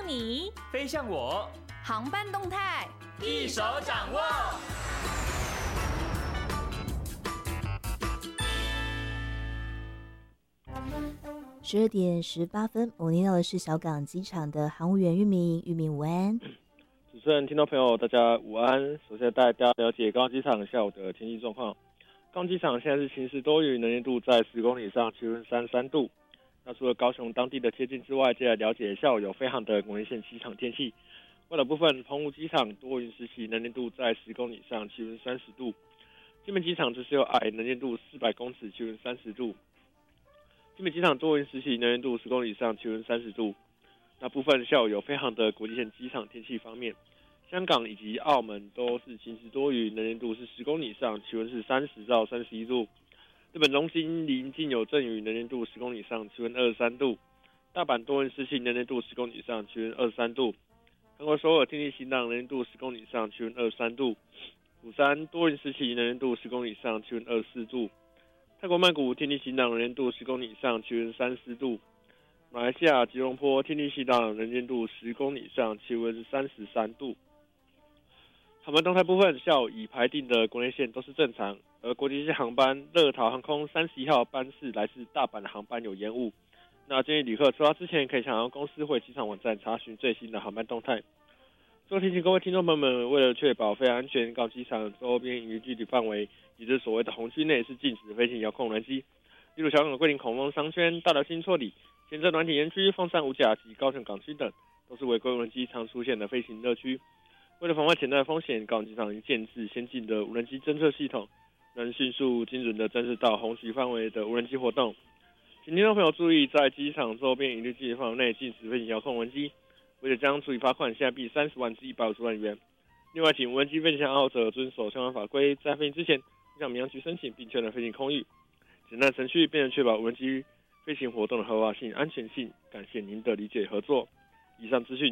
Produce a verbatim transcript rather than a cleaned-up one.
你， 飞向我， 航班动态一手掌握。 十二点十八分，我们听到的是小港机场的航务员玉明，玉明午安。 主持人、听众朋友，大家午安。首先带大家了解高雄机场下午的天气状况。高雄机场现在是晴时多云，能见度在十公里以上，气温三十三度。那除了高雄当地的贴近之外，接下来了解下午有飞航的国内线机场天气。外岛部分，澎湖机场多云时期，能见度在十公里以上，气温三十度。金门机场只是有矮，能见度四百公尺，气温三十度。金门机场多云时期，能见度十公里以上，气温三十度。那部分下午有飞航的国际线机场天气方面，香港以及澳门都是晴时多云，能见度是十公里以上，气温是三十到三十一度。日本东京临近有阵雨，能见度十公里以上，气温二十三度。大阪多云时期，能见度十公里以上，气温二十三度。韩国首尔天气晴朗，能见度十公里以上，气温二十三度。釜山多云时期，能见度十公里以上，气温二十四度。泰国曼谷天气晴朗，能见度十公里以上，气温三十度。马来西亚吉隆坡天气晴朗，能见度十公里以上，气温三十三度。航班动态部分，下午已排定的国内线都是正常，而国际线航班乐桃航空三十一号班次来自大阪的航班有延误。那建议旅客出发之前可以向航空公司或机场网站查询最新的航班动态。最后提醒各位听众朋友们，为了确保飞行安全，高机场周边营运距离范围，也就是所谓的红区内是禁止飞行遥控无人机，例如小港的桂林恐龙商圈、大寮新错里、前镇软体园区、凤山五甲及高雄港区等，都是违规无人机常出现的飞行乐区。为了防范潜在的风险，高雄机场已建置先进的无人机侦测系统，能迅速精准的侦测到红区范围的无人机活动。请听众朋友注意，在机场周边营运距离范围内禁止飞行遥控无人机，违者将处以罚款，新台币三十万至一百五十万元。另外，请无人机飞行爱好者遵守相关法规，在飞行之前向民航局申请并确认飞行空域。简单程序便能确保无人机飞行活动的合法性、安全性。感谢您的理解合作。以上资讯